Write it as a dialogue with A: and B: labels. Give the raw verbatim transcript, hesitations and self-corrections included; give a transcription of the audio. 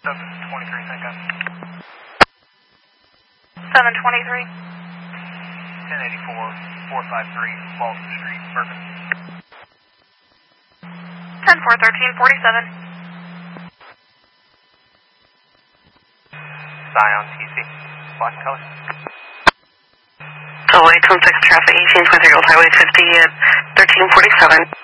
A: seven twenty-three, thank you.
B: seven twenty-three.
A: ten eighty-four, four five three, Walton Street, perfect.
B: ten four thirteen, forty-seven.
A: Scion, T C, black and color.
B: So eight one six traffic, eighteen twenty-three, Old Highway fifty at thirteen forty-seven.